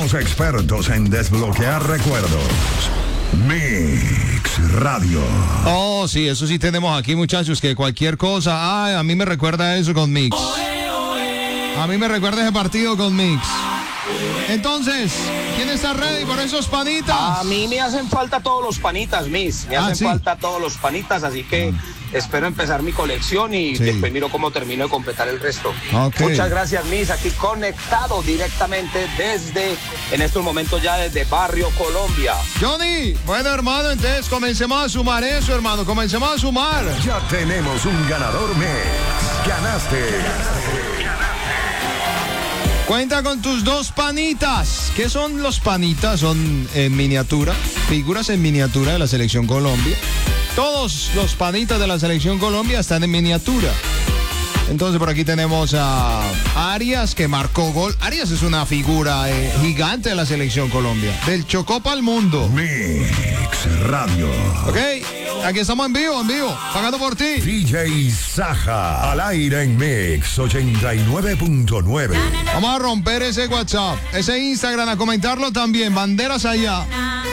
Los expertos en desbloquear recuerdos. Mix Radio. Oh, sí, eso sí tenemos aquí, muchachos, que cualquier cosa, a mí me recuerda eso con Mix. A mí me recuerda ese partido con Mix. Entonces, ¿quién está ready por esos panitas? A mí me hacen falta todos los panitas, Miss. Me hacen falta todos los panitas, así que espero empezar mi colección y después miro cómo termino de completar el resto. Okay. Muchas gracias, Miss. Aquí conectado directamente en estos momentos ya desde Barrio Colombia. Johnny, bueno, hermano, entonces comencemos a sumar eso, hermano. Comencemos a sumar. Ya tenemos un ganador, Mix. Ganaste. Cuenta con tus 2 panitas. ¿Qué son los panitas? Son en miniatura, figuras en miniatura de la Selección Colombia. Todos los panitas de la Selección Colombia están en miniatura. Entonces por aquí tenemos a Arias, que marcó gol. Arias es una figura gigante de la Selección Colombia. Del Chocó para el mundo. Mix Radio. Ok, aquí estamos en vivo, pagando por ti. DJ Saja, al aire en Mix 89.9. Vamos a romper ese WhatsApp, ese Instagram, a comentarlo también. Banderas allá.